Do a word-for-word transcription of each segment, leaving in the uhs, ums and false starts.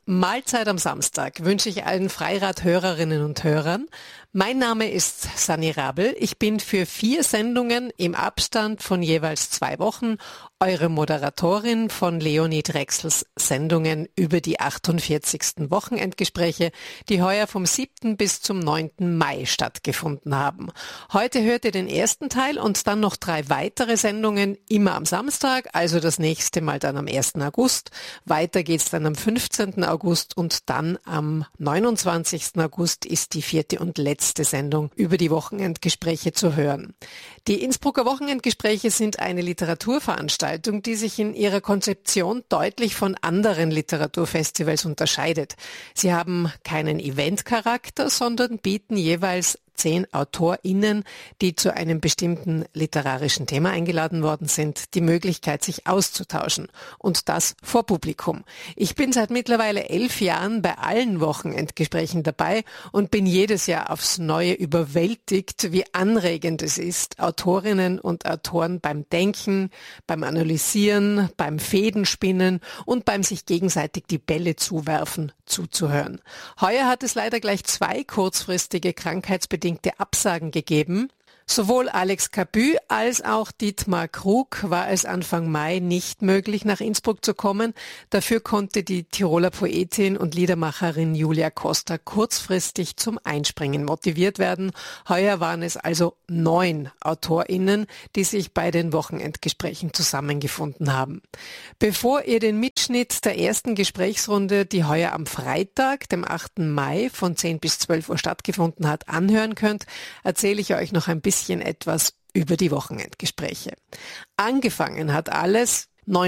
Mahlzeit am Samstag wünsche ich allen Freirad-Hörerinnen und Hörern. Mein Name ist Sanni Rabel. Ich bin für vier Sendungen im Abstand von jeweils zwei Wochen eure Moderatorin von Leonie Drechsels Sendungen über die achtundvierzigsten Wochenendgespräche, die heuer vom siebten bis zum neunten Mai stattgefunden haben. Heute hört ihr den ersten Teil und dann noch drei weitere Sendungen, immer am Samstag, also das nächste Mal dann am ersten August. Weiter geht's dann am fünfzehnten August und dann am neunundzwanzigsten August ist die vierte und letzte Sendung über die Wochenendgespräche zu hören. Die Innsbrucker Wochenendgespräche sind eine Literaturveranstaltung, die sich in ihrer Konzeption deutlich von anderen Literaturfestivals unterscheidet. Sie haben keinen Eventcharakter, sondern bieten jeweils zehn AutorInnen, die zu einem bestimmten literarischen Thema eingeladen worden sind, die Möglichkeit, sich auszutauschen. Und das vor Publikum. Ich bin seit mittlerweile elf Jahren bei allen Wochenendgesprächen dabei und bin jedes Jahr aufs Neue überwältigt, wie anregend es ist, Autorinnen und Autoren beim Denken, beim Analysieren, beim Fädenspinnen und beim sich gegenseitig die Bälle zuwerfen zuzuhören. Heuer hat es leider gleich zwei kurzfristige krankheitsbedingte Absagen gegeben. Sowohl Alex Cabu als auch Dietmar Krug war es Anfang Mai nicht möglich, nach Innsbruck zu kommen. Dafür konnte die Tiroler Poetin und Liedermacherin Julia Costa kurzfristig zum Einspringen motiviert werden. Heuer waren es also neun AutorInnen, die sich bei den Wochenendgesprächen zusammengefunden haben. Bevor ihr den Mitschnitt der ersten Gesprächsrunde, die heuer am Freitag, dem achten Mai von zehn bis zwölf Uhr stattgefunden hat, anhören könnt, erzähle ich euch noch ein bisschen etwas über die Wochenendgespräche. Angefangen hat alles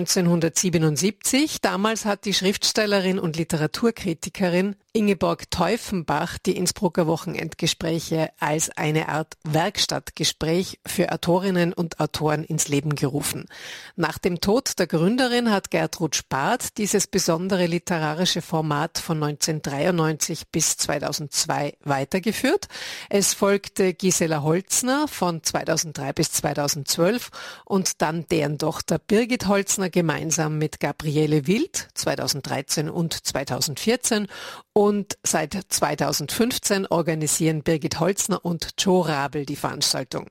neunzehnhundertsiebenundsiebzig. Damals hat die Schriftstellerin und Literaturkritikerin Ingeborg Teufenbach die Innsbrucker Wochenendgespräche als eine Art Werkstattgespräch für Autorinnen und Autoren ins Leben gerufen. Nach dem Tod der Gründerin hat Gertrud Spath dieses besondere literarische Format von neunzehnhundertdreiundneunzig bis zweitausendzwei weitergeführt. Es folgte Gisela Holzner von zweitausenddrei bis zweitausendzwölf und dann deren Tochter Birgit Holzner gemeinsam mit Gabriele Wild zweitausenddreizehn und zweitausendvierzehn. Und seit zweitausendfünfzehn organisieren Birgit Holzner und Joe Rabel die Veranstaltung.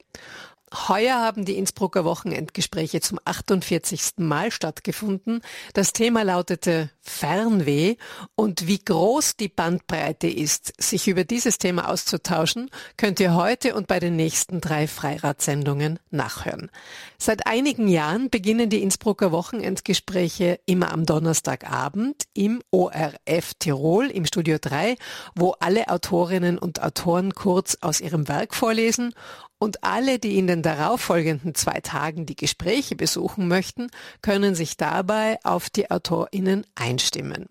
Heuer haben die Innsbrucker Wochenendgespräche zum achtundvierzigsten Mal stattgefunden. Das Thema lautete Fernweh und wie groß die Bandbreite ist, sich über dieses Thema auszutauschen, könnt ihr heute und bei den nächsten drei Freiradsendungen nachhören. Seit einigen Jahren beginnen die Innsbrucker Wochenendgespräche immer am Donnerstagabend im O R F Tirol im Studio drei, wo alle Autorinnen und Autoren kurz aus ihrem Werk vorlesen. Und alle, die in den darauffolgenden zwei Tagen die Gespräche besuchen möchten, können sich dabei auf die AutorInnen einstimmen.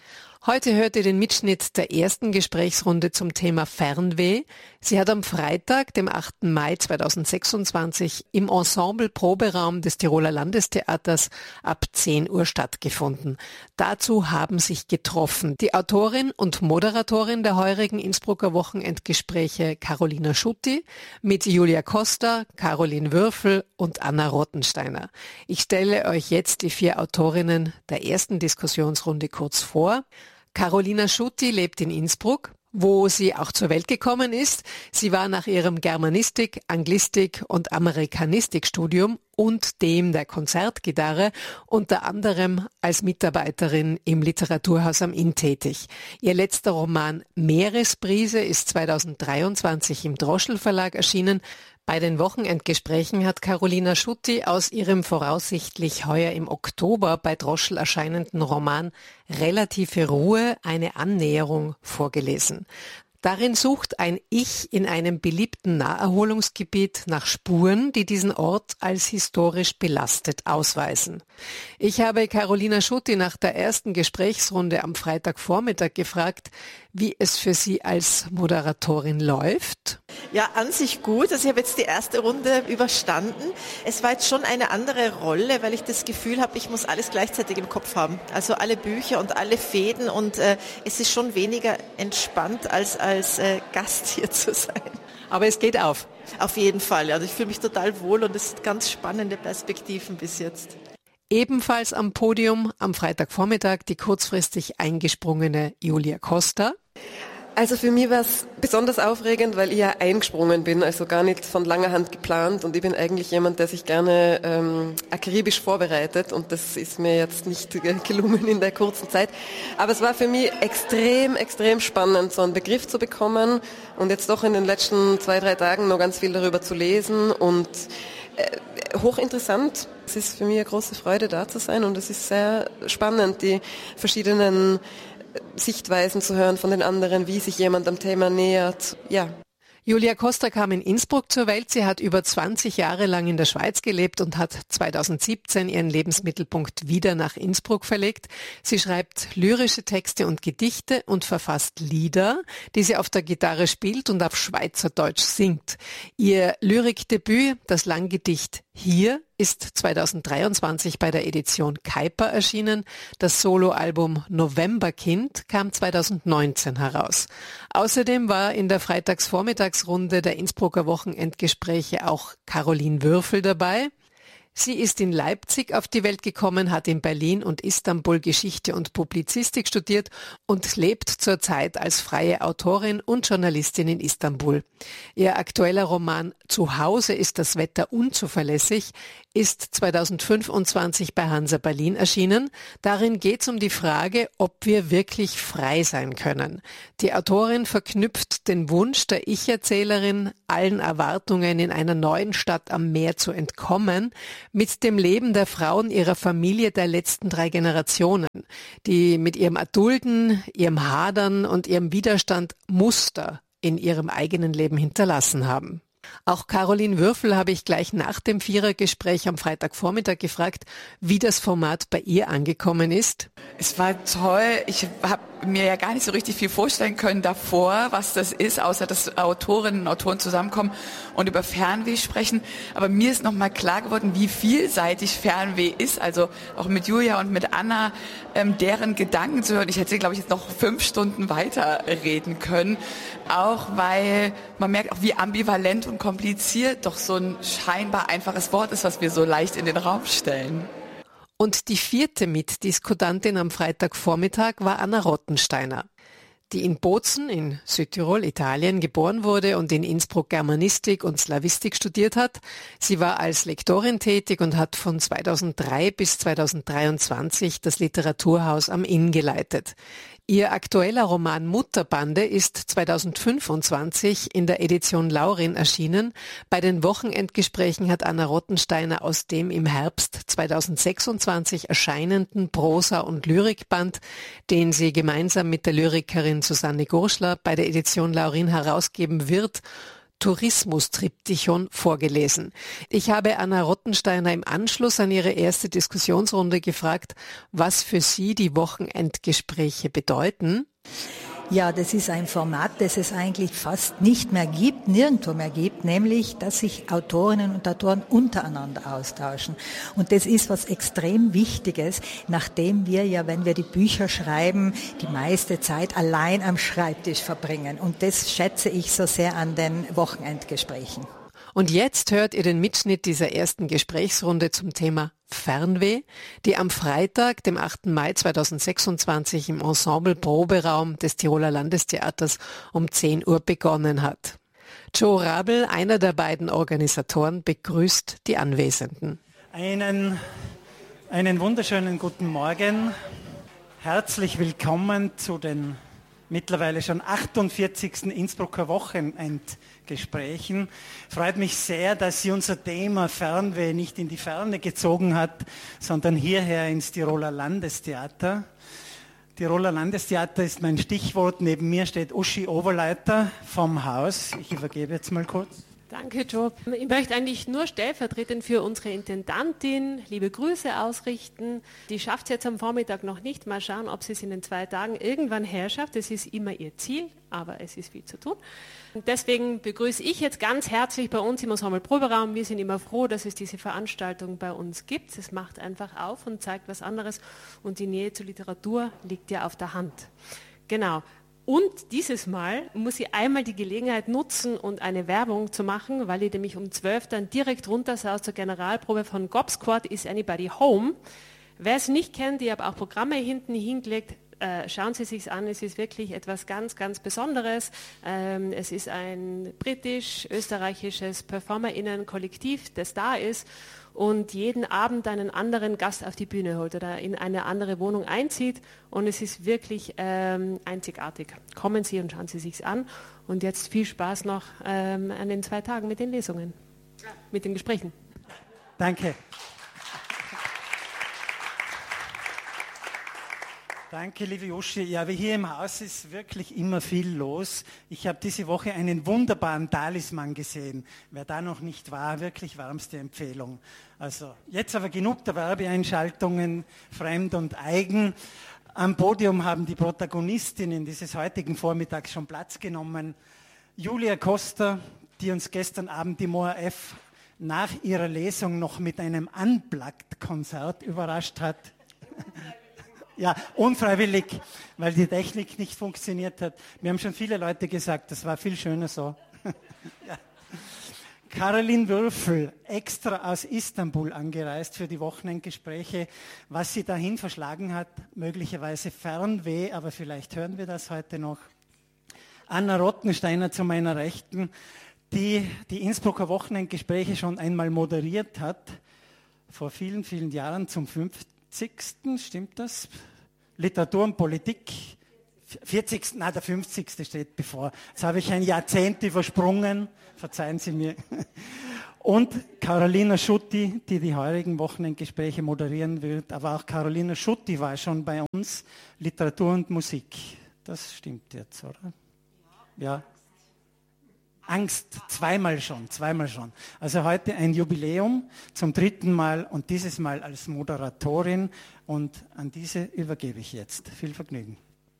Heute hört ihr den Mitschnitt der ersten Gesprächsrunde zum Thema Fernweh. Sie hat am Freitag, dem achten Mai zweitausendsechsundzwanzig, im Ensemble-Proberaum des Tiroler Landestheaters ab zehn Uhr stattgefunden. Dazu haben sich getroffen die Autorin und Moderatorin der heurigen Innsbrucker Wochenendgespräche Carolina Schutti mit Julia Costa, Caroline Würfel und Anna Rottensteiner. Ich stelle euch jetzt die vier Autorinnen der ersten Diskussionsrunde kurz vor. Carolina Schutti lebt in Innsbruck, wo sie auch zur Welt gekommen ist. Sie war nach ihrem Germanistik, Anglistik und Amerikanistikstudium und dem der Konzertgitarre unter anderem als Mitarbeiterin im Literaturhaus am Inn tätig. Ihr letzter Roman Meeresbrise ist zweitausenddreiundzwanzig im Droschl Verlag erschienen. Bei den Wochenendgesprächen hat Carolina Schutti aus ihrem voraussichtlich heuer im Oktober bei Droschl erscheinenden Roman Relative Ruhe eine Annäherung vorgelesen. Darin sucht ein Ich in einem beliebten Naherholungsgebiet nach Spuren, die diesen Ort als historisch belastet ausweisen. Ich habe Carolina Schutti nach der ersten Gesprächsrunde am Freitagvormittag gefragt, wie es für sie als Moderatorin läuft. Ja, an sich gut. Also ich habe jetzt die erste Runde überstanden. Es war jetzt schon eine andere Rolle, weil ich das Gefühl habe, ich muss alles gleichzeitig im Kopf haben. Also alle Bücher und alle Fäden und äh, es ist schon weniger entspannt als als äh, Gast hier zu sein. Aber es geht auf. Auf jeden Fall. Also ich fühle mich total wohl und es sind ganz spannende Perspektiven bis jetzt. Ebenfalls am Podium am Freitagvormittag die kurzfristig eingesprungene Julia Costa. Also für mich war es besonders aufregend, weil ich ja eingesprungen bin, also gar nicht von langer Hand geplant, und ich bin eigentlich jemand, der sich gerne ähm, akribisch vorbereitet, und das ist mir jetzt nicht gelungen in der kurzen Zeit. Aber es war für mich extrem, extrem spannend, so einen Begriff zu bekommen und jetzt doch in den letzten zwei, drei Tagen noch ganz viel darüber zu lesen und äh, hochinteressant. Es ist für mich eine große Freude, da zu sein, und es ist sehr spannend, die verschiedenen Sichtweisen zu hören von den anderen, wie sich jemand am Thema nähert. Ja. Julia Costa kam in Innsbruck zur Welt. Sie hat über zwanzig Jahre lang in der Schweiz gelebt und hat zweitausendsiebzehn ihren Lebensmittelpunkt wieder nach Innsbruck verlegt. Sie schreibt lyrische Texte und Gedichte und verfasst Lieder, die sie auf der Gitarre spielt und auf Schweizerdeutsch singt. Ihr Lyrikdebüt, das Langgedicht Hier, ist zweitausenddreiundzwanzig bei der Edition Kuiper erschienen. Das Soloalbum Novemberkind kam zweitausendneunzehn heraus. Außerdem war in der Freitagsvormittagsrunde der Innsbrucker Wochenendgespräche auch Caroline Würfel dabei. Sie ist in Leipzig auf die Welt gekommen, hat in Berlin und Istanbul Geschichte und Publizistik studiert und lebt zurzeit als freie Autorin und Journalistin in Istanbul. Ihr aktueller Roman Zu Hause ist das Wetter unzuverlässig ist zweitausendfünfundzwanzig bei Hansa Berlin erschienen. Darin geht es um die Frage, ob wir wirklich frei sein können. Die Autorin verknüpft den Wunsch der Ich-Erzählerin, allen Erwartungen in einer neuen Stadt am Meer zu entkommen, mit dem Leben der Frauen ihrer Familie der letzten drei Generationen, die mit ihrem Erdulden, ihrem Hadern und ihrem Widerstand Muster in ihrem eigenen Leben hinterlassen haben. Auch Caroline Würfel habe ich gleich nach dem Vierergespräch am Freitagvormittag gefragt, wie das Format bei ihr angekommen ist. Es war toll. Ich habe mir ja gar nicht so richtig viel vorstellen können davor, was das ist, außer dass Autorinnen und Autoren zusammenkommen und über Fernweh sprechen. Aber mir ist nochmal klar geworden, wie vielseitig Fernweh ist. Also auch mit Julia und mit Anna, ähm, deren Gedanken zu hören. Ich hätte, glaube ich, jetzt noch fünf Stunden weiter reden können. Auch weil man merkt, auch wie ambivalent und kompliziert doch so ein scheinbar einfaches Wort ist, was wir so leicht in den Raum stellen. Und die vierte Mitdiskutantin am Freitagvormittag war Anna Rottensteiner, die in Bozen in Südtirol, Italien, geboren wurde und in Innsbruck Germanistik und Slawistik studiert hat. Sie war als Lektorin tätig und hat von zweitausenddrei bis zweitausenddreiundzwanzig das Literaturhaus am Inn geleitet. Ihr aktueller Roman Mutterbande ist zweitausendfünfundzwanzig in der Edition Laurin erschienen. Bei den Wochenendgesprächen hat Anna Rottensteiner aus dem im Herbst zweitausendsechsundzwanzig erscheinenden Prosa- und Lyrikband, den sie gemeinsam mit der Lyrikerin Susanne Gurschler bei der Edition Laurin herausgeben wird, Tourismus-Triptychon vorgelesen. Ich habe Anna Rottensteiner im Anschluss an ihre erste Diskussionsrunde gefragt, was für sie die Wochenendgespräche bedeuten. Ja, das ist ein Format, das es eigentlich fast nicht mehr gibt, nirgendwo mehr gibt, nämlich, dass sich Autorinnen und Autoren untereinander austauschen. Und das ist was extrem Wichtiges, nachdem wir ja, wenn wir die Bücher schreiben, die meiste Zeit allein am Schreibtisch verbringen. Und das schätze ich so sehr an den Wochenendgesprächen. Und jetzt hört ihr den Mitschnitt dieser ersten Gesprächsrunde zum Thema Fernweh, die am Freitag, dem achten Mai zweitausendsechsundzwanzig im Ensemble Proberaum des Tiroler Landestheaters um zehn Uhr begonnen hat. Joe Rabel, einer der beiden Organisatoren, begrüßt die Anwesenden. Einen, einen wunderschönen guten Morgen. Herzlich willkommen zu den mittlerweile schon achtundvierzigsten Innsbrucker Wochenendgesprächen. Freut mich sehr, dass sie unser Thema Fernweh nicht in die Ferne gezogen hat, sondern hierher ins Tiroler Landestheater. Tiroler Landestheater ist mein Stichwort. Neben mir steht Uschi Oberleiter vom Haus. Ich übergebe jetzt mal kurz. Danke, Joe. Ich möchte eigentlich nur stellvertretend für unsere Intendantin liebe Grüße ausrichten. Die schafft es jetzt am Vormittag noch nicht. Mal schauen, ob sie es in den zwei Tagen irgendwann herschafft. Das ist immer ihr Ziel, aber es ist viel zu tun. Und deswegen begrüße ich jetzt ganz herzlich bei uns im Ensemble Proberaum. Wir sind immer froh, dass es diese Veranstaltung bei uns gibt. Es macht einfach auf und zeigt was anderes. Und die Nähe zur Literatur liegt ja auf der Hand. Genau. Und dieses Mal muss ich einmal die Gelegenheit nutzen und eine Werbung zu machen, weil ich nämlich um zwölf dann direkt runter saß zur Generalprobe von Gobsquad Is Anybody Home. Wer es nicht kennt, ich habe auch Programme hinten hingelegt, äh, schauen Sie sich's an, es ist wirklich etwas ganz, ganz Besonderes. Ähm, es ist ein britisch-österreichisches PerformerInnen-Kollektiv, das da ist und jeden Abend einen anderen Gast auf die Bühne holt oder in eine andere Wohnung einzieht und es ist wirklich ähm, einzigartig. Kommen Sie und schauen Sie sich's an und jetzt viel Spaß noch ähm, an den zwei Tagen mit den Lesungen, mit den Gesprächen. Danke. Danke, liebe Joshi. Ja, wie hier im Haus ist wirklich immer viel los. Ich habe diese Woche einen wunderbaren Talisman gesehen. Wer da noch nicht war, wirklich warmste Empfehlung. Also jetzt aber genug der Werbeeinschaltungen, fremd und eigen. Am Podium haben die Protagonistinnen dieses heutigen Vormittags schon Platz genommen. Julia Costa, die uns gestern Abend im O R F nach ihrer Lesung noch mit einem Unplugged-Konzert überrascht hat. Ja, unfreiwillig, weil die Technik nicht funktioniert hat. Mir haben schon viele Leute gesagt, das war viel schöner so. Ja. Caroline Würfel, extra aus Istanbul angereist für die Wochenendgespräche. Was sie dahin verschlagen hat, möglicherweise Fernweh, aber vielleicht hören wir das heute noch. Anna Rottensteiner zu meiner Rechten, die die Innsbrucker Wochenendgespräche schon einmal moderiert hat, vor vielen, vielen Jahren zum fünfzigsten Stimmt das? Literatur und Politik. vierzigsten Nein, der fünfzigste steht bevor. Jetzt habe ich ein Jahrzehnt übersprungen. Verzeihen Sie mir. Und Carolina Schutti, die die heurigen Wochenendgespräche moderieren wird. Aber auch Carolina Schutti war schon bei uns. Literatur und Musik. Das stimmt jetzt, oder? Ja. Angst, zweimal schon, zweimal schon. Also heute ein Jubiläum zum dritten Mal und dieses Mal als Moderatorin und an diese übergebe ich jetzt. Viel Vergnügen.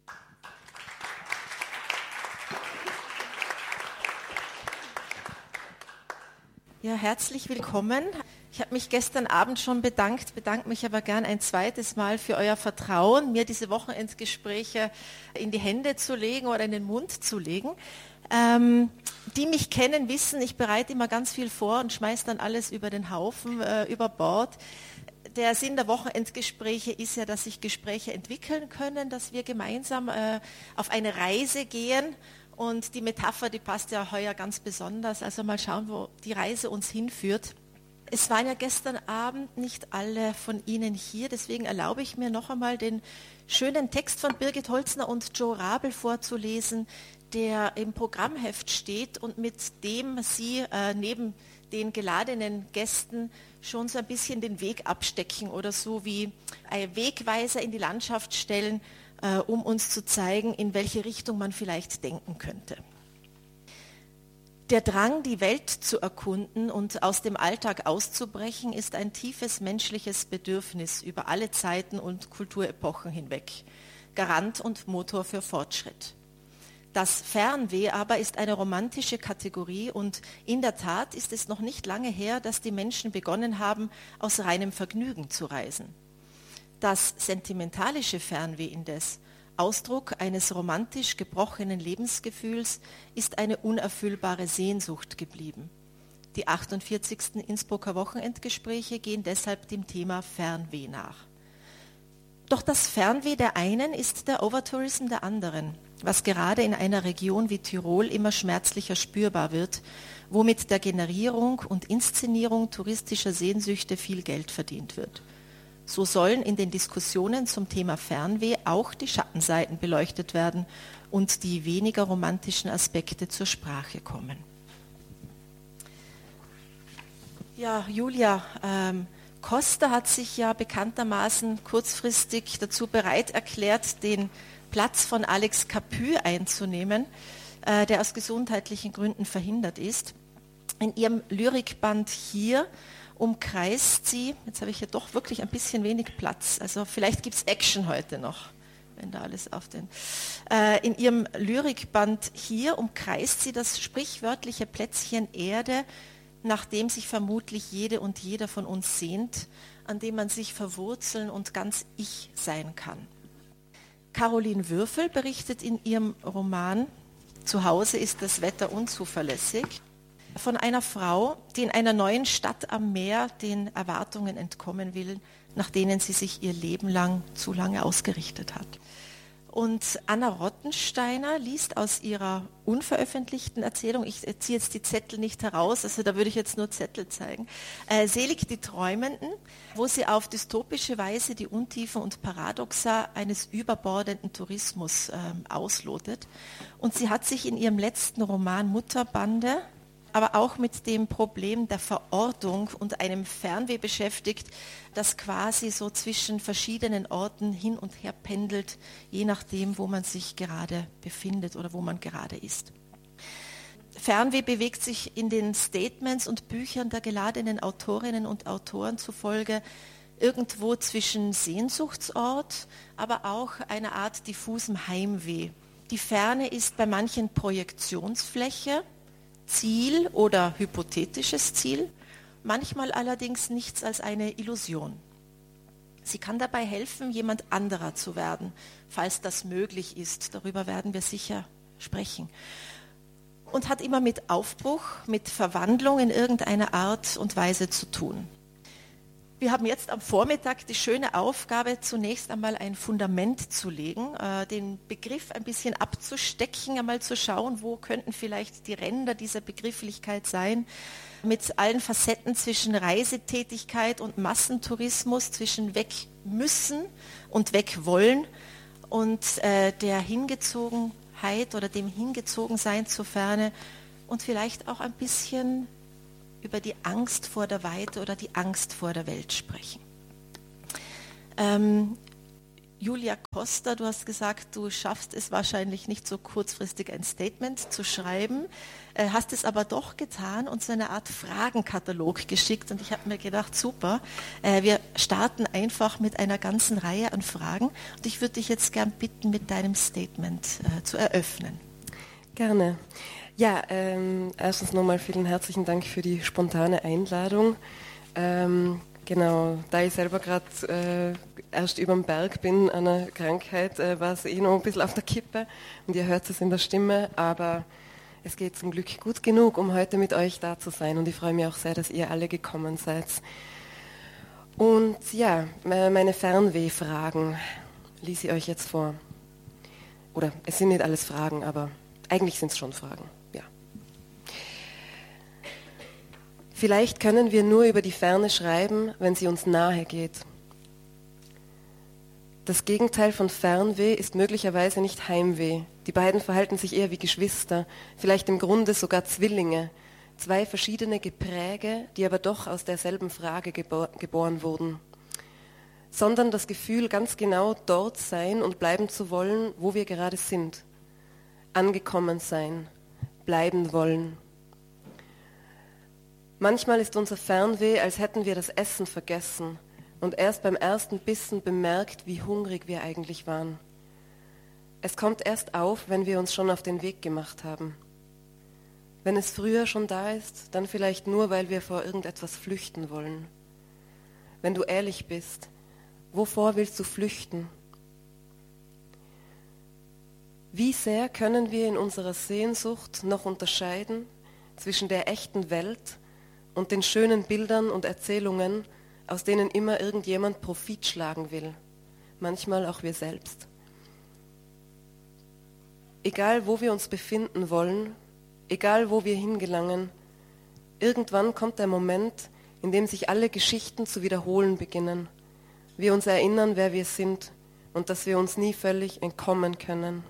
Ja, herzlich willkommen. Ich habe mich gestern Abend schon bedankt, bedanke mich aber gern ein zweites Mal für euer Vertrauen, mir diese Wochenendgespräche in die Hände zu legen oder in den Mund zu legen. Ähm, die mich kennen, wissen, ich bereite immer ganz viel vor und schmeiße dann alles über den Haufen, äh, über Bord. Der Sinn der Wochenendgespräche ist ja, dass sich Gespräche entwickeln können, dass wir gemeinsam äh, auf eine Reise gehen. Und die Metapher, die passt ja heuer ganz besonders. Also mal schauen, wo die Reise uns hinführt. Es waren ja gestern Abend nicht alle von Ihnen hier, deswegen erlaube ich mir noch einmal den schönen Text von Birgit Holzner und Joe Rabel vorzulesen, der im Programmheft steht und mit dem Sie äh, neben den geladenen Gästen schon so ein bisschen den Weg abstecken oder so wie ein Wegweiser in die Landschaft stellen, äh, um uns zu zeigen, in welche Richtung man vielleicht denken könnte. Der Drang, die Welt zu erkunden und aus dem Alltag auszubrechen, ist ein tiefes menschliches Bedürfnis über alle Zeiten und Kulturepochen hinweg, Garant und Motor für Fortschritt. Das Fernweh aber ist eine romantische Kategorie und in der Tat ist es noch nicht lange her, dass die Menschen begonnen haben, aus reinem Vergnügen zu reisen. Das sentimentalische Fernweh indes, Ausdruck eines romantisch gebrochenen Lebensgefühls, ist eine unerfüllbare Sehnsucht geblieben. Die achtundvierzigsten Innsbrucker Wochenendgespräche gehen deshalb dem Thema Fernweh nach. Doch das Fernweh der einen ist der Overtourism der anderen, was gerade in einer Region wie Tirol immer schmerzlicher spürbar wird, wo mit der Generierung und Inszenierung touristischer Sehnsüchte viel Geld verdient wird. So sollen in den Diskussionen zum Thema Fernweh auch die Schattenseiten beleuchtet werden und die weniger romantischen Aspekte zur Sprache kommen. Ja, Julia, ähm, Costa hat sich ja bekanntermaßen kurzfristig dazu bereit erklärt, den Platz von Alex Capu einzunehmen, äh, der aus gesundheitlichen Gründen verhindert ist. In ihrem Lyrikband Hier umkreist sie, jetzt habe ich hier doch wirklich ein bisschen wenig Platz, also vielleicht gibt es Action heute noch, wenn da alles auf den... Äh, in ihrem Lyrikband Hier umkreist sie das sprichwörtliche Plätzchen Erde, nach dem sich vermutlich jede und jeder von uns sehnt, an dem man sich verwurzeln und ganz ich sein kann. Caroline Würfel berichtet in ihrem Roman Zu Hause ist das Wetter unzuverlässig, von einer Frau, die in einer neuen Stadt am Meer den Erwartungen entkommen will, nach denen sie sich ihr Leben lang zu lange ausgerichtet hat. Und Anna Rottensteiner liest aus ihrer unveröffentlichten Erzählung, ich ziehe jetzt die Zettel nicht heraus, also da würde ich jetzt nur Zettel zeigen, äh, Selig die Träumenden, wo sie auf dystopische Weise die Untiefen und Paradoxa eines überbordenden Tourismus äh, auslotet. Und sie hat sich in ihrem letzten Roman Mutterbande aber auch mit dem Problem der Verortung und einem Fernweh beschäftigt, das quasi so zwischen verschiedenen Orten hin und her pendelt, je nachdem, wo man sich gerade befindet oder wo man gerade ist. Fernweh bewegt sich in den Statements und Büchern der geladenen Autorinnen und Autoren zufolge irgendwo zwischen Sehnsuchtsort, aber auch einer Art diffusem Heimweh. Die Ferne ist bei manchen Projektionsfläche, Ziel oder hypothetisches Ziel, manchmal allerdings nichts als eine Illusion. Sie kann dabei helfen, jemand anderer zu werden, falls das möglich ist. Darüber werden wir sicher sprechen. Und hat immer mit Aufbruch, mit Verwandlung in irgendeiner Art und Weise zu tun. Wir haben jetzt am Vormittag die schöne Aufgabe, zunächst einmal ein Fundament zu legen, äh, den Begriff ein bisschen abzustecken, einmal zu schauen, wo könnten vielleicht die Ränder dieser Begrifflichkeit sein, mit allen Facetten zwischen Reisetätigkeit und Massentourismus, zwischen weg müssen und weg wollen und äh, der Hingezogenheit oder dem Hingezogensein zur Ferne und vielleicht auch ein bisschen über die Angst vor der Weite oder die Angst vor der Welt sprechen. Ähm, Julia Costa, du hast gesagt, du schaffst es wahrscheinlich nicht so kurzfristig ein Statement zu schreiben, äh, hast es aber doch getan und so eine Art Fragenkatalog geschickt und ich habe mir gedacht, super, äh, wir starten einfach mit einer ganzen Reihe an Fragen und ich würde dich jetzt gern bitten, mit deinem Statement äh, zu eröffnen. Gerne. Ja, ähm, erstens nochmal vielen herzlichen Dank für die spontane Einladung. Ähm, genau, da ich selber gerade äh, erst über dem Berg bin an einer Krankheit, äh, war es eh noch ein bisschen auf der Kippe und ihr hört es in der Stimme, aber es geht zum Glück gut genug, um heute mit euch da zu sein und ich freue mich auch sehr, dass ihr alle gekommen seid. Und ja, meine Fernweh-Fragen lese ich euch jetzt vor. Oder es sind nicht alles Fragen, aber eigentlich sind es schon Fragen. Ja. Vielleicht können wir nur über die Ferne schreiben, wenn sie uns nahe geht. Das Gegenteil von Fernweh ist möglicherweise nicht Heimweh. Die beiden verhalten sich eher wie Geschwister, vielleicht im Grunde sogar Zwillinge. Zwei verschiedene Gepräge, die aber doch aus derselben Frage gebor- geboren wurden. Sondern das Gefühl, ganz genau dort sein und bleiben zu wollen, wo wir gerade sind. Angekommen sein, bleiben wollen. Manchmal ist unser Fernweh, als hätten wir das Essen vergessen und erst beim ersten Bissen bemerkt, wie hungrig wir eigentlich waren. Es kommt erst auf, wenn wir uns schon auf den Weg gemacht haben. Wenn es früher schon da ist, dann vielleicht nur, weil wir vor irgendetwas flüchten wollen. Wenn du ehrlich bist, wovor willst du flüchten? Wie sehr können wir in unserer Sehnsucht noch unterscheiden zwischen der echten Welt und den schönen Bildern und Erzählungen, aus denen immer irgendjemand Profit schlagen will, manchmal auch wir selbst. Egal wo wir uns befinden wollen, egal wo wir hingelangen, irgendwann kommt der Moment, in dem sich alle Geschichten zu wiederholen beginnen. Wir uns erinnern, wer wir sind und dass wir uns nie völlig entkommen können.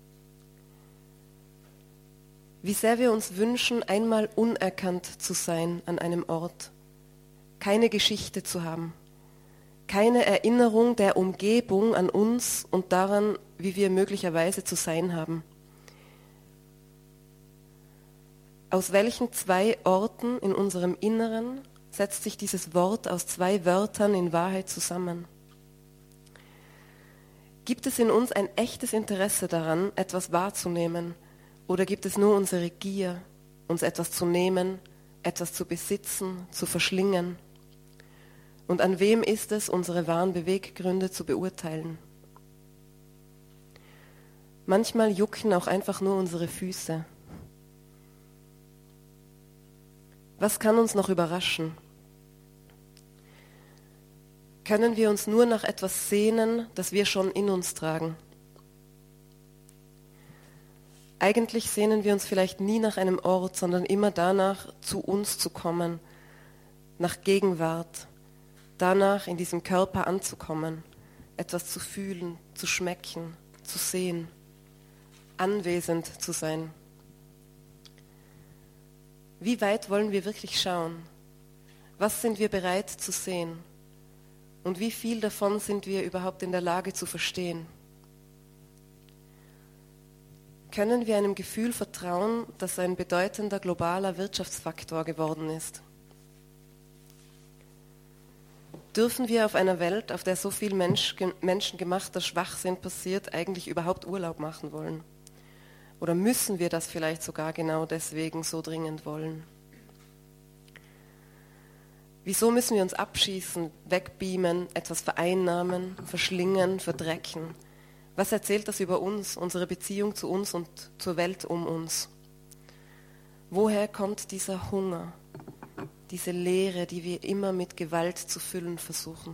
Wie sehr wir uns wünschen, einmal unerkannt zu sein an einem Ort, keine Geschichte zu haben, keine Erinnerung der Umgebung an uns und daran, wie wir möglicherweise zu sein haben. Aus welchen zwei Orten in unserem Inneren setzt sich dieses Wort aus zwei Wörtern in Wahrheit zusammen? Gibt es in uns ein echtes Interesse daran, etwas wahrzunehmen? Oder gibt es nur unsere Gier, uns etwas zu nehmen, etwas zu besitzen, zu verschlingen? Und an wem ist es, unsere wahren Beweggründe zu beurteilen? Manchmal jucken auch einfach nur unsere Füße. Was kann uns noch überraschen? Können wir uns nur nach etwas sehnen, das wir schon in uns tragen? Eigentlich sehnen wir uns vielleicht nie nach einem Ort, sondern immer danach, zu uns zu kommen, nach Gegenwart, danach in diesem Körper anzukommen, etwas zu fühlen, zu schmecken, zu sehen, anwesend zu sein. Wie weit wollen wir wirklich schauen? Was sind wir bereit zu sehen? Und wie viel davon sind wir überhaupt in der Lage zu verstehen? Können wir einem Gefühl vertrauen, das ein bedeutender globaler Wirtschaftsfaktor geworden ist? Dürfen wir auf einer Welt, auf der so viel Mensch, menschengemachter Schwachsinn passiert, eigentlich überhaupt Urlaub machen wollen? Oder müssen wir das vielleicht sogar genau deswegen so dringend wollen? Wieso müssen wir uns abschießen, wegbeamen, etwas vereinnahmen, verschlingen, verdrecken? Was erzählt das über uns, unsere Beziehung zu uns und zur Welt um uns? Woher kommt dieser Hunger, diese Leere, die wir immer mit Gewalt zu füllen versuchen?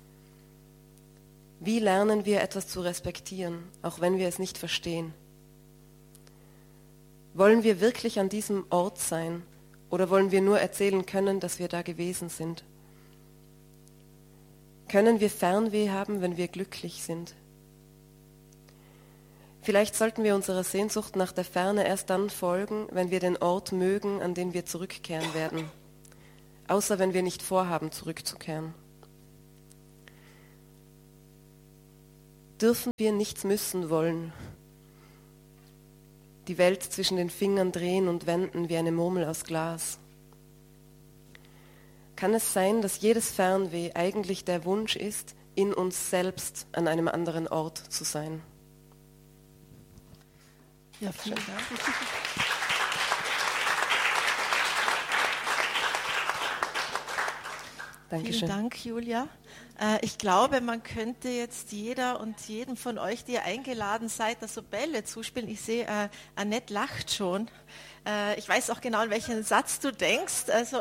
Wie lernen wir etwas zu respektieren, auch wenn wir es nicht verstehen? Wollen wir wirklich an diesem Ort sein oder wollen wir nur erzählen können, dass wir da gewesen sind? Können wir Fernweh haben, wenn wir glücklich sind? Vielleicht sollten wir unserer Sehnsucht nach der Ferne erst dann folgen, wenn wir den Ort mögen, an den wir zurückkehren werden. Außer wenn wir nicht vorhaben, zurückzukehren. Dürfen wir nichts müssen wollen? Die Welt zwischen den Fingern drehen und wenden wie eine Murmel aus Glas. Kann es sein, dass jedes Fernweh eigentlich der Wunsch ist, in uns selbst an einem anderen Ort zu sein? Ja, vielen Dank. Dankeschön. Vielen Dank, Julia. Ich glaube, man könnte jetzt jeder und jedem von euch, die ihr eingeladen seid, da so Bälle zuspielen. Ich sehe, äh, Annette lacht schon. Äh, ich weiß auch genau, an welchen Satz du denkst. Also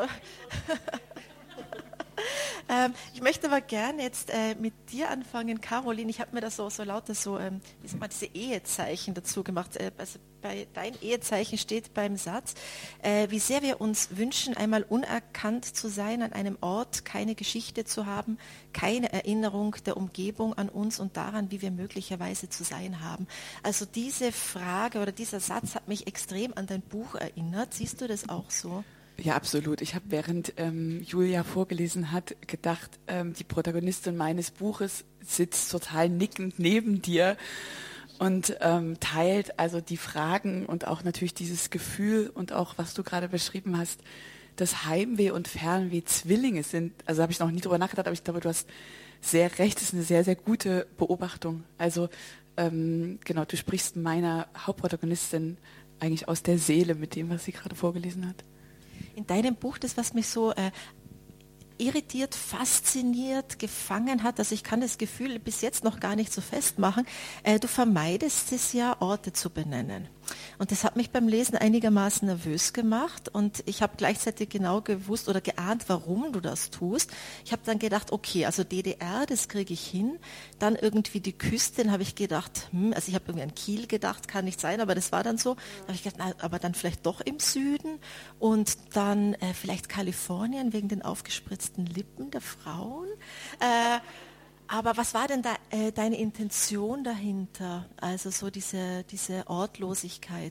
ähm, ich möchte aber gerne jetzt äh, mit dir anfangen, Caroline. Ich habe mir da so, so lauter so, ähm, wie sagt man, diese Ehezeichen dazu gemacht. Äh, also bei dein Ehezeichen steht beim Satz, äh, wie sehr wir uns wünschen, einmal unerkannt zu sein an einem Ort, keine Geschichte zu haben, keine Erinnerung der Umgebung an uns und daran, wie wir möglicherweise zu sein haben. Also diese Frage oder dieser Satz hat mich extrem an dein Buch erinnert. Siehst du das auch so? Ja, absolut. Ich habe, während ähm, Julia vorgelesen hat, gedacht, ähm, die Protagonistin meines Buches sitzt total nickend neben dir und ähm, teilt also die Fragen und auch natürlich dieses Gefühl und auch, was du gerade beschrieben hast, dass Heimweh und Fernweh Zwillinge sind. Also habe ich noch nie drüber nachgedacht, aber ich glaube, du hast sehr recht. Das ist eine sehr, sehr gute Beobachtung. Also ähm, genau, du sprichst meiner Hauptprotagonistin eigentlich aus der Seele mit dem, was sie gerade vorgelesen hat. In deinem Buch, das, was mich so äh, irritiert, fasziniert, gefangen hat, also ich kann das Gefühl bis jetzt noch gar nicht so festmachen, äh, du vermeidest es ja, Orte zu benennen. Und das hat mich beim Lesen einigermaßen nervös gemacht und ich habe gleichzeitig genau gewusst oder geahnt, warum du das tust. Ich habe dann gedacht, okay, also D D R, das kriege ich hin. Dann irgendwie die Küste, dann habe ich gedacht, hm, also ich habe irgendwie an Kiel gedacht, kann nicht sein, aber das war dann so. Da habe ich gedacht, na, aber dann vielleicht doch im Süden und dann äh, vielleicht Kalifornien wegen den aufgespritzten Lippen der Frauen. Äh, Aber was war denn da äh, deine Intention dahinter? Also so diese, diese Ortlosigkeit.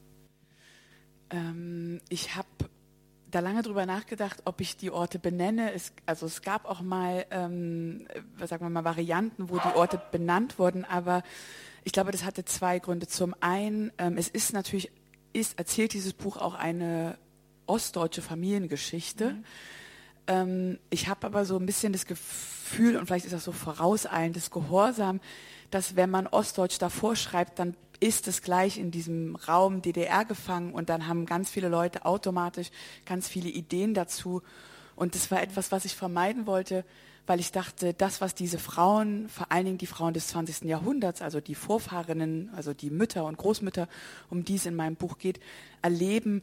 Ähm, ich habe da lange drüber nachgedacht, ob ich die Orte benenne. Es, also es gab auch mal, ähm, sagen wir mal, Varianten, wo die Orte benannt wurden, aber ich glaube, das hatte zwei Gründe. Zum einen, ähm, es ist natürlich, ist, erzählt dieses Buch auch eine ostdeutsche Familiengeschichte. Mhm. Ähm, ich habe aber so ein bisschen das Gefühl, und vielleicht ist das so vorauseilendes Gehorsam, dass wenn man Ostdeutsch davor schreibt, dann ist es gleich in diesem Raum D D R gefangen und dann haben ganz viele Leute automatisch ganz viele Ideen dazu. Und das war etwas, was ich vermeiden wollte, weil ich dachte, das, was diese Frauen, vor allen Dingen die Frauen des zwanzigsten Jahrhunderts, also die Vorfahrinnen, also die Mütter und Großmütter, um die es in meinem Buch geht, erleben,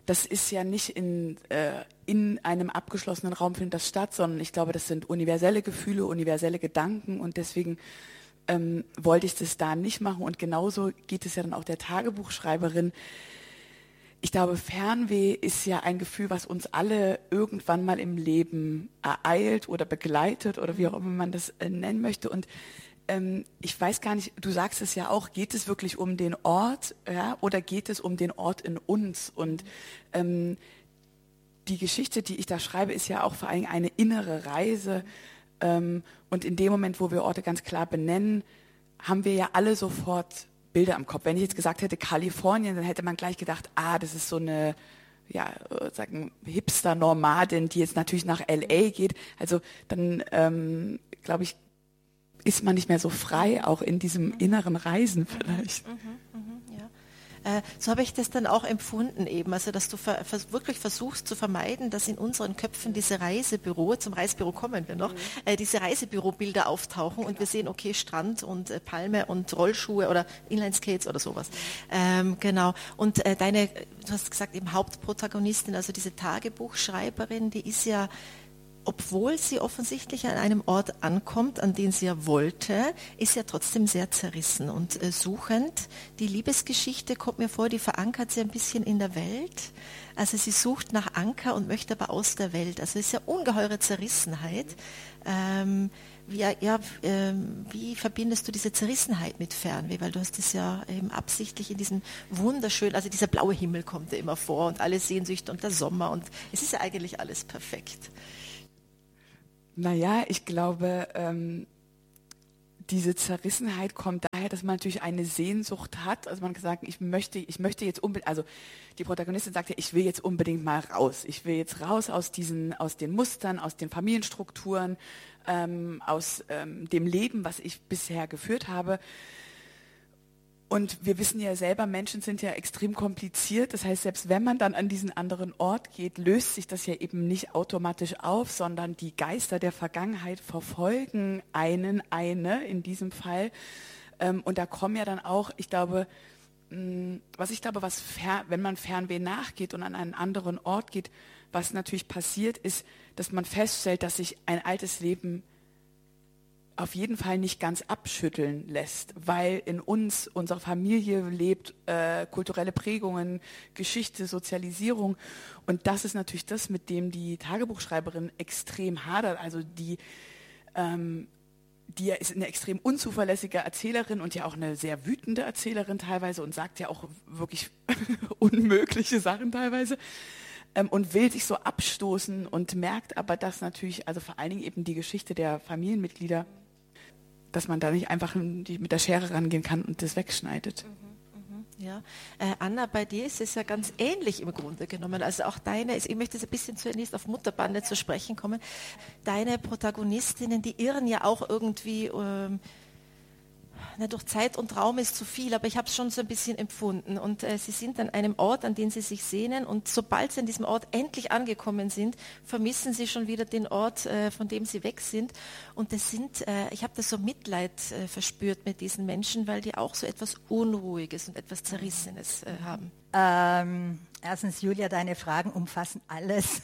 das ist ja nicht in, äh, in einem abgeschlossenen Raum findet das statt, sondern ich glaube, das sind universelle Gefühle, universelle Gedanken und deswegen ähm, wollte ich das da nicht machen und genauso geht es ja dann auch der Tagebuchschreiberin. Ich glaube, Fernweh ist ja ein Gefühl, was uns alle irgendwann mal im Leben ereilt oder begleitet oder wie auch immer man das äh, nennen möchte und Ähm, ich weiß gar nicht, du sagst es ja auch, geht es wirklich um den Ort, ja, oder geht es um den Ort in uns? Und ähm, die Geschichte, die ich da schreibe, ist ja auch vor allem eine innere Reise. Ähm, und in dem Moment, wo wir Orte ganz klar benennen, haben wir ja alle sofort Bilder im Kopf. Wenn ich jetzt gesagt hätte Kalifornien, dann hätte man gleich gedacht, ah, das ist so eine ja, sagen Hipster-Nomadin, die jetzt natürlich nach L A geht. Also dann ähm, glaube ich, ist man nicht mehr so frei, auch in diesem inneren Reisen vielleicht. Mhm, mhm, ja. äh, so habe ich das dann auch empfunden eben, also dass du ver vers wirklich versuchst zu vermeiden, dass in unseren Köpfen diese Reisebüro, zum Reisebüro kommen wir noch, mhm. äh, diese Reisebürobilder auftauchen und wir sehen, okay, Strand und äh, Palme und Rollschuhe oder Inlineskates oder sowas. Ähm, genau. Und äh, deine, du hast gesagt, eben Hauptprotagonistin, also diese Tagebuchschreiberin, die ist ja, obwohl sie offensichtlich an einem Ort ankommt, an den sie ja wollte, ist ja trotzdem sehr zerrissen und äh, suchend. Die Liebesgeschichte kommt mir vor, die verankert sie ein bisschen in der Welt. Also sie sucht nach Anker und möchte aber aus der Welt. Also es ist ja ungeheure Zerrissenheit. Ähm, wie, ja, ähm, wie verbindest du diese Zerrissenheit mit Fernweh? Weil du hast es ja eben absichtlich in diesem wunderschönen, also dieser blaue Himmel kommt ja immer vor und alle Sehnsüchte und der Sommer und es ist ja eigentlich alles perfekt. Naja, ich glaube, ähm, diese Zerrissenheit kommt daher, dass man natürlich eine Sehnsucht hat. Also man kann sagen, ich möchte, ich möchte jetzt unbedingt, also die Protagonistin sagt ja, ich will jetzt unbedingt mal raus. Ich will jetzt raus aus diesen, aus den Mustern, aus den Familienstrukturen, ähm, aus ähm, dem Leben, was ich bisher geführt habe. Und wir wissen ja selber, Menschen sind ja extrem kompliziert. Das heißt, selbst wenn man dann an diesen anderen Ort geht, löst sich das ja eben nicht automatisch auf, sondern die Geister der Vergangenheit verfolgen einen, eine in diesem Fall. Und da kommen ja dann auch, ich glaube, was ich glaube, was fer- wenn man Fernweh nachgeht und an einen anderen Ort geht, was natürlich passiert ist, dass man feststellt, dass sich ein altes Leben auf jeden Fall nicht ganz abschütteln lässt, weil in uns, unserer Familie lebt äh, kulturelle Prägungen, Geschichte, Sozialisierung und das ist natürlich das, mit dem die Tagebuchschreiberin extrem hadert, also die, ähm, die ist eine extrem unzuverlässige Erzählerin und ja auch eine sehr wütende Erzählerin teilweise und sagt ja auch wirklich unmögliche Sachen teilweise. Ähm, und will sich so abstoßen und merkt aber, dass natürlich, also vor allen Dingen eben die Geschichte der Familienmitglieder, dass man da nicht einfach mit der Schere rangehen kann und das wegschneidet. Mhm, mh, ja. Äh, Anna, bei dir ist es ja ganz ähnlich im Grunde genommen. Also auch deine, ich möchte jetzt ein bisschen zunächst auf Mutterbande zu sprechen kommen. Deine Protagonistinnen, die irren ja auch irgendwie, ähm, na, durch Zeit und Raum ist zu viel, aber ich habe es schon so ein bisschen empfunden. Und äh, sie sind an einem Ort, an den sie sich sehnen. Und sobald sie an diesem Ort endlich angekommen sind, vermissen sie schon wieder den Ort, äh, von dem sie weg sind. Und das sind, äh, ich habe da so Mitleid äh, verspürt mit diesen Menschen, weil die auch so etwas Unruhiges und etwas Zerrissenes äh, haben. Ähm, erstens, Julia, deine Fragen umfassen alles,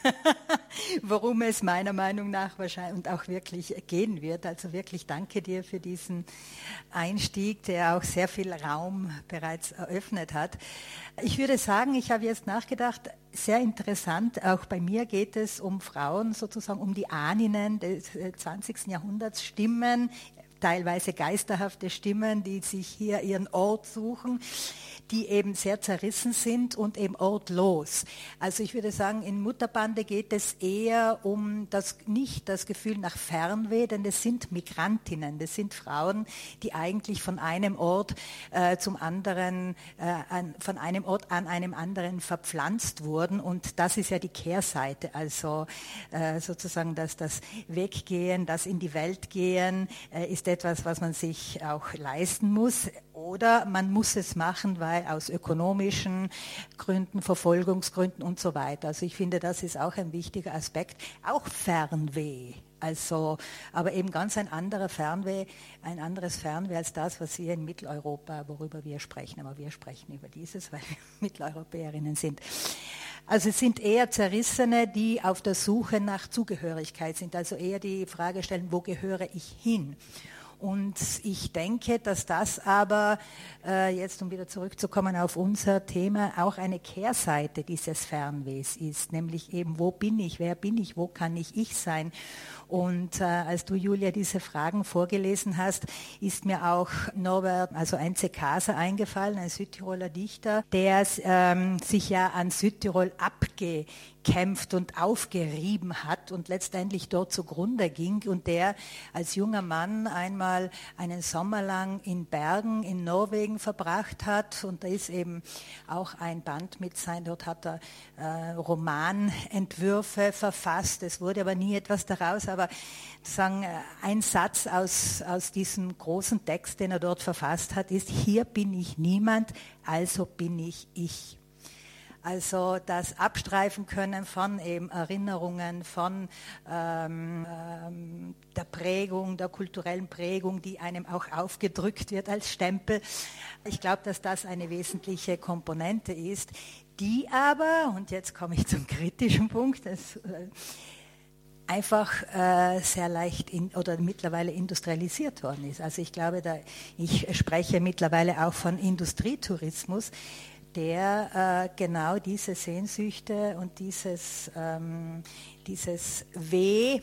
worum es meiner Meinung nach wahrscheinlich und auch wirklich gehen wird. Also wirklich danke dir für diesen Einstieg, der auch sehr viel Raum bereits eröffnet hat. Ich würde sagen, ich habe jetzt nachgedacht, sehr interessant, auch bei mir geht es um Frauen, sozusagen um die Ahninnen des zwanzigsten Jahrhunderts, Stimmen, teilweise geisterhafte Stimmen, die sich hier ihren Ort suchen, die eben sehr zerrissen sind und eben ortlos. Also ich würde sagen, in Mutterbande geht es eher um das, nicht das Gefühl nach Fernweh, denn das sind Migrantinnen, das sind Frauen, die eigentlich von einem Ort äh, zum anderen, äh, an, von einem Ort an einem anderen verpflanzt wurden und das ist ja die Kehrseite, also äh, sozusagen dass das Weggehen, das in die Welt gehen, äh, ist etwas, was man sich auch leisten muss oder man muss es machen, weil aus ökonomischen Gründen, Verfolgungsgründen und so weiter. Also ich finde, das ist auch ein wichtiger Aspekt. Auch Fernweh. Also, aber eben ganz ein anderer Fernweh, ein anderes Fernweh als das, was wir in Mitteleuropa, worüber wir sprechen. Aber wir sprechen über dieses, weil wir Mitteleuropäerinnen sind. Also es sind eher Zerrissene, die auf der Suche nach Zugehörigkeit sind, also eher die Frage stellen, wo gehöre ich hin? Und ich denke, dass das aber, äh, jetzt um wieder zurückzukommen auf unser Thema, auch eine Kehrseite dieses Fernwehs ist, nämlich eben, wo bin ich, wer bin ich, wo kann ich ich sein? Und äh, als du, Julia, diese Fragen vorgelesen hast, ist mir auch Norbert, also Heinze Kaser eingefallen, ein Südtiroler Dichter, der ähm, sich ja an Südtirol abgekämpft und aufgerieben hat und letztendlich dort zugrunde ging und der als junger Mann einmal einen Sommer lang in Bergen in Norwegen verbracht hat und da ist eben auch ein Band mit sein, dort hat er äh, Romanentwürfe verfasst, es wurde aber nie etwas daraus, aber sagen, ein Satz aus, aus diesem großen Text, den er dort verfasst hat, ist, hier bin ich niemand, also bin ich ich. Also das Abstreifen können von eben Erinnerungen, von ähm, ähm, der Prägung, der kulturellen Prägung, die einem auch aufgedrückt wird als Stempel. Ich glaube, dass das eine wesentliche Komponente ist, die aber, und jetzt komme ich zum kritischen Punkt, das, äh, einfach äh, sehr leicht in, oder mittlerweile industrialisiert worden ist. Also ich glaube, da, ich spreche mittlerweile auch von Industrietourismus, der äh, genau diese Sehnsüchte und dieses, ähm, dieses Weh,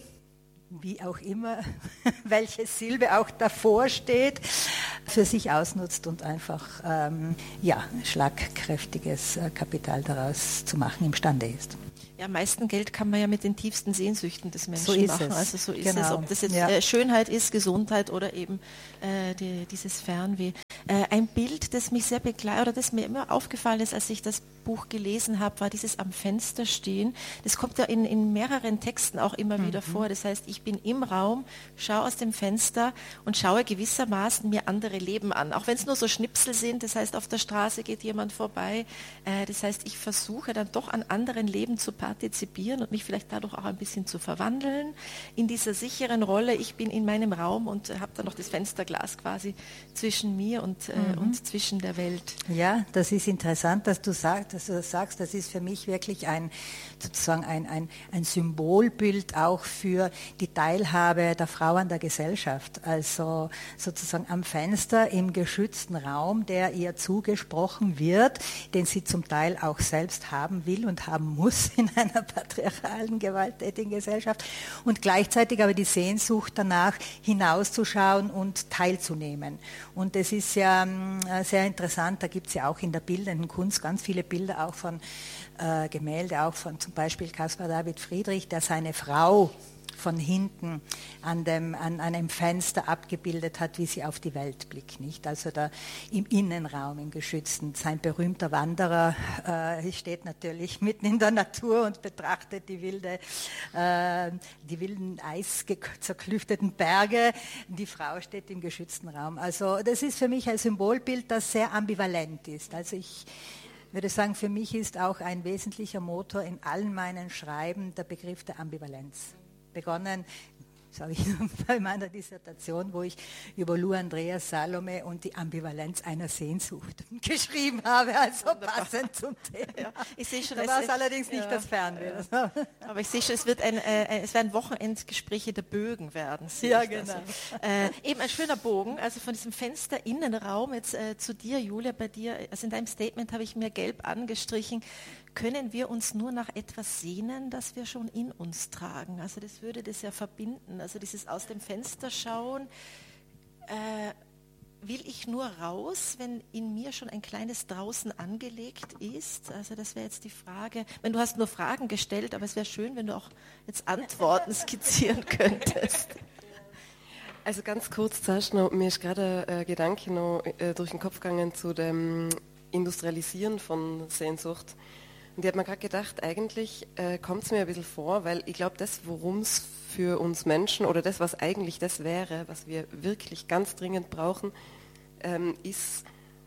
wie auch immer, welche Silbe auch davor steht, für sich ausnutzt und einfach ähm, ja, schlagkräftiges äh, Kapital daraus zu machen imstande ist. Ja, am meisten Geld kann man ja mit den tiefsten Sehnsüchten des Menschen so ist machen. Es. Also so ist genau. es, ob das jetzt ja. äh, Schönheit ist, Gesundheit oder eben äh, die, dieses Fernweh. Äh, ein Bild, das mich sehr begleitet, oder das mir immer aufgefallen ist, als ich das Buch gelesen habe, war dieses am Fenster stehen. Das kommt ja in, in mehreren Texten auch immer mhm. wieder vor. Das heißt, ich bin im Raum, schaue aus dem Fenster und schaue gewissermaßen mir andere Leben an. Auch wenn es nur so Schnipsel sind, das heißt, auf der Straße geht jemand vorbei. Äh, das heißt, ich versuche dann doch an anderen Leben zu partizipieren und mich vielleicht dadurch auch ein bisschen zu verwandeln in dieser sicheren Rolle. Ich bin in meinem Raum und habe dann noch das Fensterglas quasi zwischen mir und, äh, mhm. und zwischen der Welt. Ja, das ist interessant, dass du sagst, dass du das sagst. Das ist für mich wirklich ein sozusagen ein, ein, ein Symbolbild auch für die Teilhabe der Frau an der Gesellschaft. Also sozusagen am Fenster im geschützten Raum, der ihr zugesprochen wird, den sie zum Teil auch selbst haben will und haben muss in einer patriarchalen, gewalttätigen Gesellschaft und gleichzeitig aber die Sehnsucht danach, hinauszuschauen und teilzunehmen. Und das ist ja äh, sehr interessant, da gibt es ja auch in der bildenden Kunst ganz viele Bilder auch von äh, Gemälde, auch von zum Beispiel Caspar David Friedrich, der seine Frau von hinten an, dem, an einem Fenster abgebildet hat, wie sie auf die Welt blickt, nicht? Also da im Innenraum, im Geschützten. Sein berühmter Wanderer äh, steht natürlich mitten in der Natur und betrachtet die wilde, äh, die wilden eiszerklüfteten Berge. Die Frau steht im geschützten Raum. Also das ist für mich ein Symbolbild, das sehr ambivalent ist. Also ich würde sagen, für mich ist auch ein wesentlicher Motor in allen meinen Schreiben der Begriff der Ambivalenz. Begonnen, sage ich bei meiner Dissertation, wo ich über Lou Andreas Salome und die Ambivalenz einer Sehnsucht geschrieben habe, also Wunderbar. Passend zum Thema. Ja, ich sehe schon, da war es allerdings nicht ja, das Fernweh. Ja. Aber ich sehe schon, es wird ein, äh, es werden Wochenendgespräche der Bögen werden. Ja, genau. Also, äh, eben ein schöner Bogen, also von diesem Fenster-Innenraum jetzt äh, zu dir, Julia, bei dir, also in deinem Statement habe ich mir gelb angestrichen, können wir uns nur nach etwas sehnen, das wir schon in uns tragen. Also das würde das ja verbinden. Also dieses aus dem Fenster schauen, äh, will ich nur raus, wenn in mir schon ein kleines Draußen angelegt ist? Also das wäre jetzt die Frage. Wenn du hast nur Fragen gestellt, aber es wäre schön, wenn du auch jetzt Antworten skizzieren könntest. Also ganz kurz, zuerst noch, mir ist gerade ein äh, Gedanke noch äh, durch den Kopf gegangen zu dem Industrialisieren von Sehnsucht. Und ich habe mir gerade gedacht, eigentlich äh, kommt es mir ein bisschen vor, weil ich glaube, das, worum es für uns Menschen oder das, was eigentlich das wäre, was wir wirklich ganz dringend brauchen, ähm, ist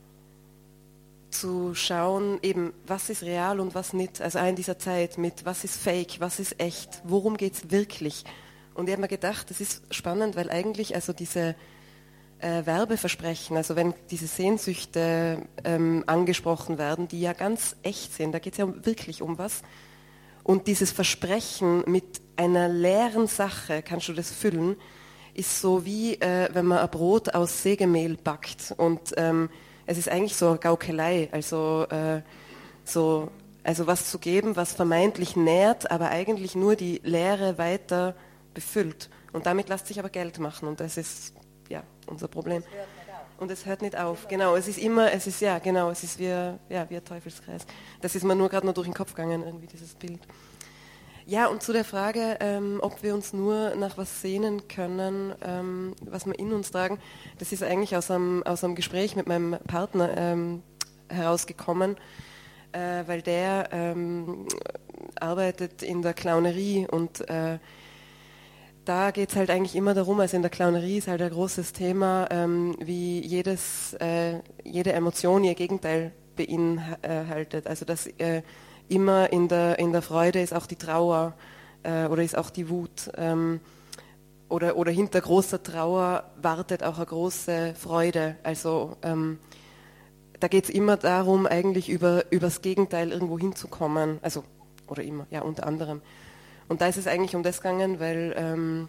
zu schauen, eben, was ist real und was nicht. Also auch in dieser Zeit mit, was ist fake, was ist echt, worum geht es wirklich. Und ich habe mir gedacht, das ist spannend, weil eigentlich also diese äh, Werbeversprechen, also wenn diese Sehnsüchte ähm, angesprochen werden, die ja ganz echt sind, da geht es ja wirklich um was. Und dieses Versprechen mit einer leeren Sache, kannst du das füllen, ist so wie, äh, wenn man ein Brot aus Sägemehl backt. Und ähm, es ist eigentlich so eine Gaukelei, also, äh, so, also was zu geben, was vermeintlich nährt, aber eigentlich nur die Leere weiter befüllt. Und damit lässt sich aber Geld machen und das ist ja unser Problem. Und es hört nicht auf, genau. Es ist immer, es ist ja genau, es ist wie, ja, wie ein Teufelskreis. Das ist mir nur gerade noch durch den Kopf gegangen, irgendwie dieses Bild. Ja, und zu der Frage, ähm, ob wir uns nur nach was sehnen können, ähm, was wir in uns tragen, das ist eigentlich aus einem, aus einem Gespräch mit meinem Partner ähm, herausgekommen, äh, weil der ähm, arbeitet in der Clownerie und äh, da geht es halt eigentlich immer darum, also in der Clownerie ist halt ein großes Thema, ähm, wie jedes, äh, jede Emotion ihr Gegenteil beinhaltet. Also dass äh, immer in der, in der Freude ist auch die Trauer äh, oder ist auch die Wut. Ähm, oder, oder hinter großer Trauer wartet auch eine große Freude. Also ähm, da geht es immer darum, eigentlich über, über das Gegenteil irgendwo hinzukommen. Also, oder immer, ja, unter anderem. Und da ist es eigentlich um das gegangen, weil, ähm,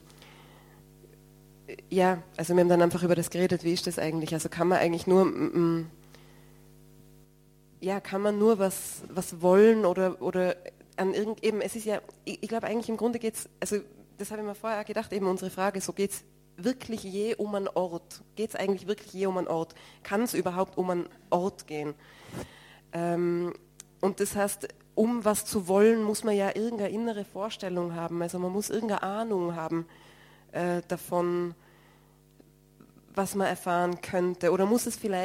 ja, also wir haben dann einfach über das geredet, wie ist das eigentlich? Also kann man eigentlich nur, m, ja, kann man nur was, was wollen oder, oder an irgend, eben, es ist ja, ich, ich glaube eigentlich im Grunde geht es, also das habe ich mir vorher auch gedacht, eben unsere Frage, so geht es wirklich je um einen Ort? Geht es eigentlich wirklich je um einen Ort? Kann es überhaupt um einen Ort gehen? Ähm, und das heißt, um was zu wollen, muss man ja irgendeine innere Vorstellung haben. Also man muss irgendeine Ahnung haben äh, davon, was man erfahren könnte. Oder muss es vielleicht